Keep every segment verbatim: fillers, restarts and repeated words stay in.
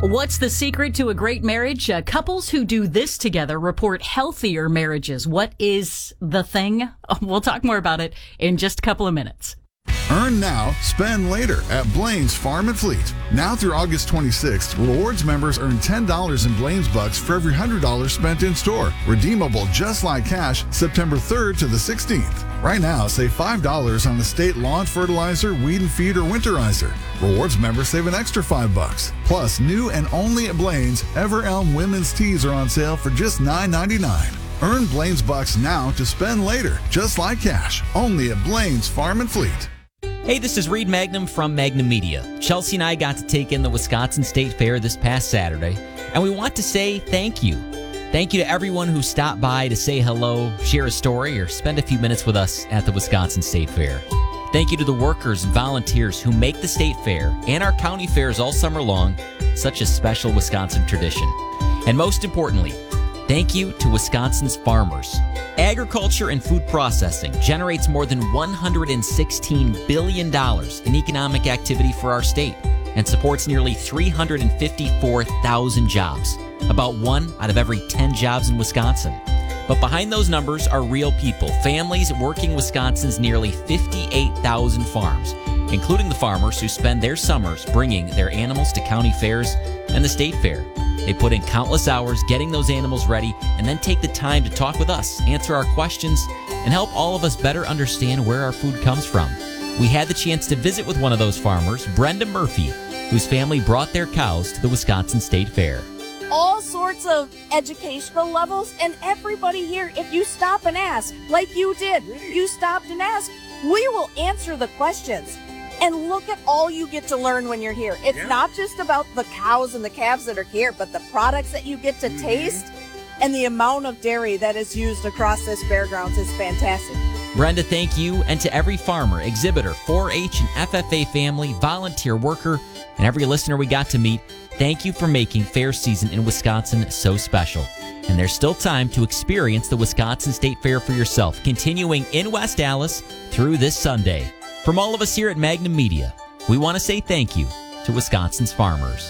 What's the secret to a great marriage? Uh, couples who do this together report healthier marriages. What is the thing? We'll talk more about it in just a couple of minutes. Earn now, spend later at Blaine's Farm and Fleet. Now through August twenty-sixth, rewards members earn ten dollars in Blaine's Bucks for every one hundred dollars spent in store. Redeemable just like cash September third to the sixteenth. Right now, save five dollars on the state lawn fertilizer, weed and feed, or winterizer. Rewards members save an extra five bucks. Plus, new and only at Blaine's, Ever Elm women's tees are on sale for just nine ninety-nine. Earn Blaine's Bucks now to spend later, just like cash. Only at Blaine's Farm and Fleet. Hey, this is Reed Magnum from Magnum Media. Chelsea and I got to take in the Wisconsin State Fair this past Saturday, and we want to say thank you. Thank you to everyone who stopped by to say hello, share a story, or spend a few minutes with us at the Wisconsin State Fair. Thank you to the workers and volunteers who make the State Fair and our county fairs all summer long such a special Wisconsin tradition. And most importantly, thank you to Wisconsin's farmers. Agriculture and food processing generates more than one hundred sixteen billion dollars in economic activity for our state and supports nearly three hundred fifty-four thousand jobs, about one out of every ten jobs in Wisconsin. But behind those numbers are real people, families working Wisconsin's nearly fifty-eight thousand farms, including the farmers who spend their summers bringing their animals to county fairs and the state fair. They put in countless hours getting those animals ready and then take the time to talk with us, answer our questions, and help all of us better understand where our food comes from. We had the chance to visit with one of those farmers, Brenda Murphy, whose family brought their cows to the Wisconsin State Fair. All sorts of educational levels, and everybody here, if you stop and ask, like you did, you stopped and asked, we will answer the questions. And look at all you get to learn when you're here. It's yeah. not just about the cows and the calves that are here, but the products that you get to mm-hmm. taste and the amount of dairy that is used across this fairgrounds is fantastic. Brenda, thank you. And to every farmer, exhibitor, four H and F F A family, volunteer worker, and every listener we got to meet, thank you for making fair season in Wisconsin so special. And there's still time to experience the Wisconsin State Fair for yourself, continuing in West Allis through this Sunday. From all of us here at Magnum Media, we want to say thank you to Wisconsin's farmers.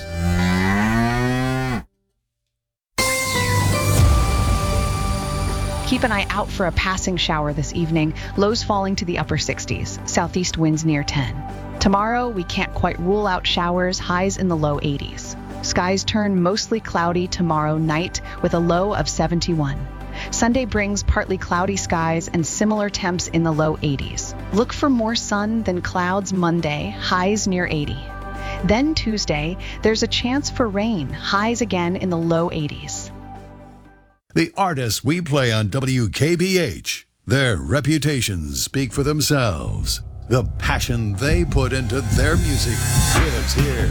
Keep an eye out for a passing shower this evening. Lows falling to the upper sixties. Southeast winds near ten. Tomorrow, we can't quite rule out showers, highs in the low eighties. Skies turn mostly cloudy tomorrow night with a low of seventy-one. Sunday brings partly cloudy skies and similar temps in the low eighties. Look for more sun than clouds Monday, highs near eighty. Then Tuesday, there's a chance for rain, highs again in the low eighties. The artists we play on W K B H, their reputations speak for themselves. The passion they put into their music lives here.